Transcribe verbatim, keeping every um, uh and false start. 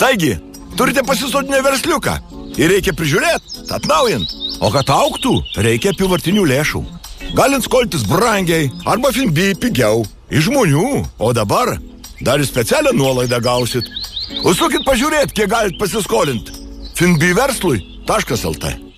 Taigi, turite pasisodinę versliuką ir reikia prižiūrėti, atnaujint. O kad augtų, reikia apyvartinių lėšų. Galint skoltis brangiai arba Finbi pigiau iš žmonių. O dabar dar ir specialią nuolaidą gausit. Užsukit pažiūrėti, kiek galit pasiskolinti. finbi verslui taškas lt